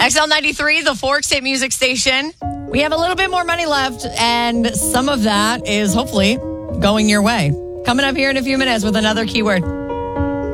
XL93, the Forks Hit Music Station. We have a little bit more money left, and some of that is hopefully going your way. Coming up here in a few minutes with another keyword.